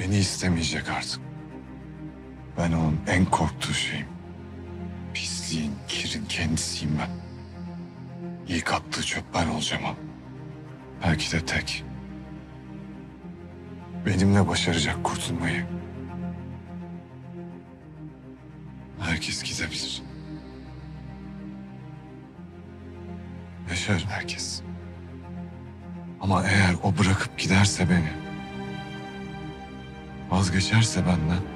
Beni istemeyecek artık. Ben onun en korktuğu şeyim. Pisliğin, kirin kendisiyim ben. İlk attığı çöp ben olacağım o. Belki de tek. Benimle başaracak kurtulmayı. Herkes gidebilir. Yaşar herkes. Ama eğer o bırakıp giderse beni, vazgeçerse benden,